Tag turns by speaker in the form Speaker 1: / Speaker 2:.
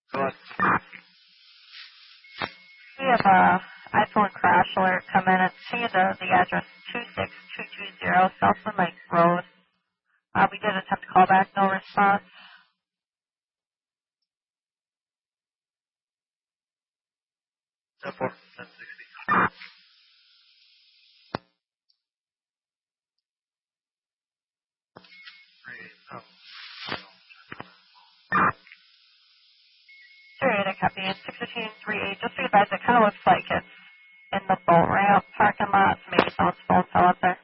Speaker 1: Go ahead.
Speaker 2: We have a iPhone crash alert come in. It's to the address 26220 Southland Lake Road. We did attempt to call back, no response.
Speaker 1: So 4, 1060.
Speaker 2: Sure, to copy. 61538. Just to advise, it kind of looks like it's in the boat ramp parking lot. So maybe someone's phone fell up there.